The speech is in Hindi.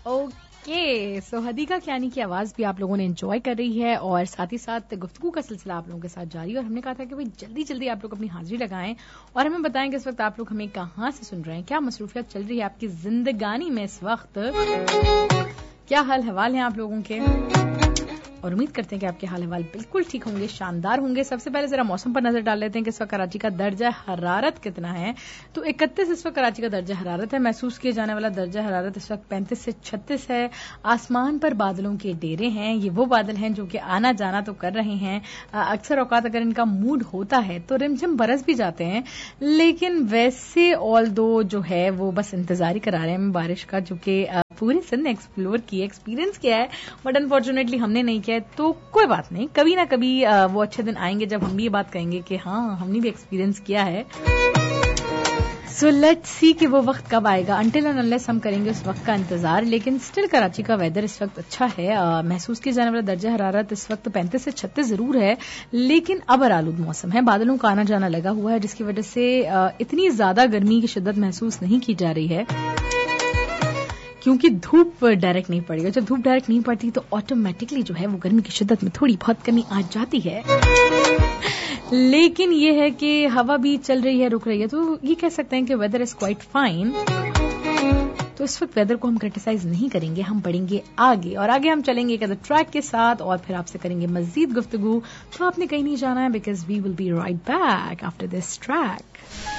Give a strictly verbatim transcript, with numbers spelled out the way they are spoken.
ओके, सो हदीका कियानी की आवाज भी आप लोगों ने एंजॉय कर रही है और साथ ही साथ गुफ्तगू का सिलसिला आप लोगों के साथ जारी है। और हमने कहा था कि भाई जल्दी जल्दी आप लोग अपनी हाजिरी लगाएं और हमें बताएं कि इस वक्त आप लोग हमें कहाँ से सुन रहे हैं, क्या मसरूफियत चल रही है आपकी जिंदगानी में इस वक्त, क्या हाल हवाल है आप लोगों के, और उम्मीद करते हैं कि आपके हाल हवाल बिल्कुल ठीक होंगे, शानदार होंगे। सबसे पहले जरा मौसम पर नजर डाल लेते हैं कि इस वक्त कराची का दर्जा हरारत कितना है। तो इकतीस इस वक्त कराची का दर्जा हरारत है। महसूस किए जाने वाला दर्जा हरारत इस वक्त पैंतीस से छत्तीस है। आसमान पर बादलों के डेरे हैं। ये वो बादल हैं जो कि आना जाना तो कर रहे हैं। अक्सर औकात अगर इनका मूड होता है तो रिमझिम बरस भी जाते हैं, लेकिन वैसे ऑल दो जो है वो बस इंतजार ही करा रहे हैं बारिश का, जो कि पूरी सिंध ने एक्सप्लोर किया, एक्सपीरियंस किया है, बट अनफॉर्चुनेटली हमने नहीं किया है। तो कोई बात नहीं, कभी ना कभी वो अच्छे दिन आएंगे जब हम भी ये बात कहेंगे कि हाँ हमने भी एक्सपीरियंस किया है। सो लेट्स सी कि वो वक्त कब आएगा। अंटिल एंड अनलेस हम करेंगे उस वक्त का इंतजार। लेकिन स्टिल कराची का वेदर इस वक्त अच्छा है। आ, महसूस की जाने वाला दर्जा हरारत इस वक्त पैंतीस से छत्तीस जरूर है, लेकिन अबर आलूद मौसम है। बादलों का आना जाना लगा हुआ है, जिसकी वजह से आ, इतनी ज्यादा गर्मी की शिद्दत महसूस नहीं की जा रही है, क्योंकि धूप डायरेक्ट नहीं पड़ेगा। जब धूप डायरेक्ट नहीं पड़ती तो ऑटोमेटिकली जो है वो गर्मी की शिद्दत में थोड़ी बहुत कमी आ जाती है। लेकिन ये है कि हवा भी चल रही है, रुक रही है, तो ये कह सकते हैं कि वेदर इज क्वाइट फाइन। तो इस वक्त वेदर को हम क्रिटिसाइज नहीं करेंगे, हम बढ़ेंगे आगे और आगे हम चलेंगे एक अदर ट्रैक के साथ और फिर आपसे करेंगे मजीद गुफ्तगू। तो आपने कहीं नहीं जाना है, because we will be right back after this track.